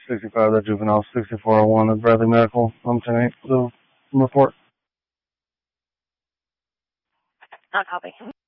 65, the juvenile, 6401 of Bradley Medical. I'm 10-8, the report. Not copy.